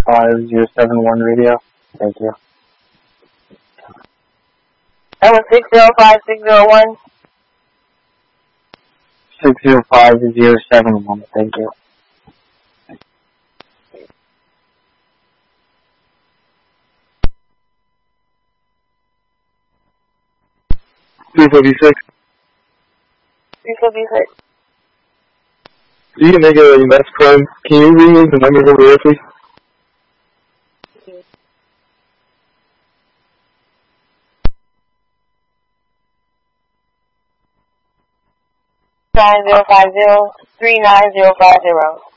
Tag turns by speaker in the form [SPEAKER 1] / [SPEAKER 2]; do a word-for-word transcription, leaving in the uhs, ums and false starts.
[SPEAKER 1] five zero seven one radio. Thank you.
[SPEAKER 2] That was six zero five six zero one.
[SPEAKER 1] six zero five zero seven one. Thank you.
[SPEAKER 3] two fifty-six.
[SPEAKER 2] three fifty-six.
[SPEAKER 3] You can make it a mass crime. Can you read me the numbers over there, please?
[SPEAKER 2] Nine zero five zero three nine zero five zero.